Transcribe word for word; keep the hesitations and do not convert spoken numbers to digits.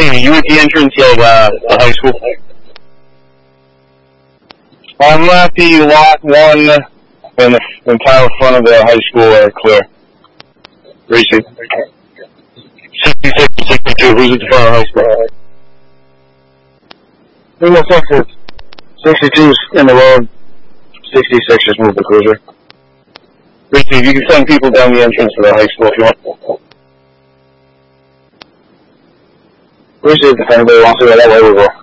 Steve, are you at the entrance of uh, the high school? I'm at the lot one and the entire front of the high school are clear. Racing. sixty-six to sixty-two, who's at the front of the high school? There's no fixes. sixty-two's in the road. sixty-six just moved the cruiser. Racing, you can send people down the entrance to the high school if you want. Appreciate it if anybody wants to go that way, we will.